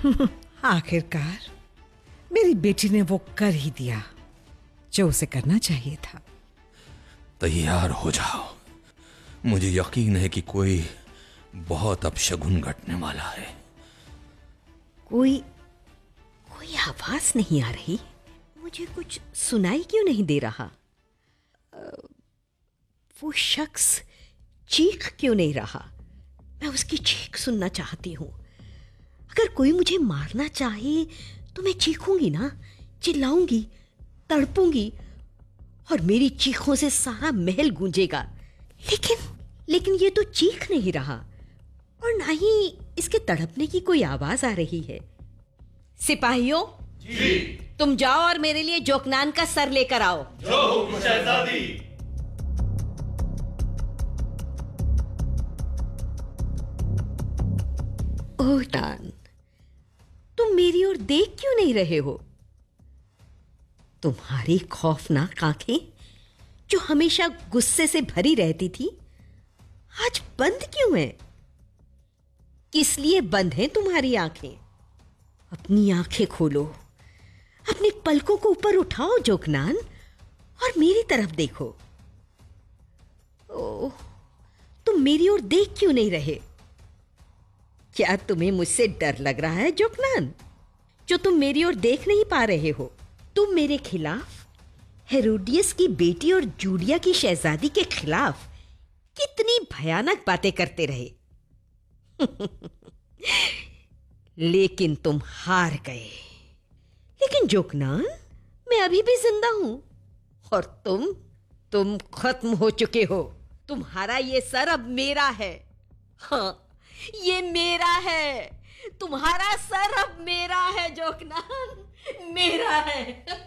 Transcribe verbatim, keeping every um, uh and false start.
आखिरकार मेरी बेटी ने वो कर ही दिया जो उसे करना चाहिए था। तैयार हो जाओ, मुझे यकीन है कि कोई बहुत अपशगुन घटने वाला है। कोई कोई आवाज नहीं आ रही, मुझे कुछ सुनाई क्यों नहीं दे रहा? वो शख्स चीख क्यों नहीं रहा? मैं उसकी चीख सुनना चाहती हूं। अगर कोई मुझे मारना चाहे तो मैं चीखूंगी ना, चिल्लाऊंगी, तड़पूंगी और मेरी चीखों से सारा महल गूंजेगा। लेकिन लेकिन ये तो चीख नहीं रहा और ना ही इसके तड़पने की कोई आवाज आ रही है। सिपाहियों, जी। तुम जाओ और मेरे लिए जोकनान का सर लेकर आओ। जो हुक्म शहजादी। ओह नान, तुम मेरी ओर देख क्यों नहीं रहे हो? तुम्हारी खौफनाक आंखें जो हमेशा गुस्से से भरी रहती थी, आज बंद क्यों हैं? किस लिए बंद हैं तुम्हारी आंखें? अपनी आंखें खोलो, अपनी पलकों को ऊपर उठाओ जोकनान, और मेरी तरफ देखो। ओह, तुम मेरी ओर देख क्यों नहीं रहे? क्या तुम्हें मुझसे डर लग रहा है जोकनान, जो तुम मेरी ओर देख नहीं पा रहे हो? तुम मेरे खिलाफ, हेरोडियस की बेटी और जूलिया की शहजादी के खिलाफ कितनी भयानक बातें करते रहे। लेकिन तुम हार गए। लेकिन जोकनान, मैं अभी भी जिंदा हूं और तुम तुम खत्म हो चुके हो। तुम्हारा ये सर अब मेरा है। हाँ, ये मेरा है। तुम्हारा सर अब मेरा है जोकनान, मेरा है।